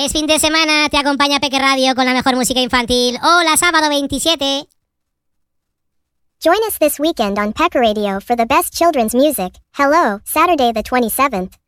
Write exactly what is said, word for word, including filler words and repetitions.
Es fin de semana, te acompaña Peque Radio con la mejor música infantil. Hola, sábado veintisiete. Join us this weekend on Peck Radio for the best children's music. Hello, Saturday the twenty-seventh.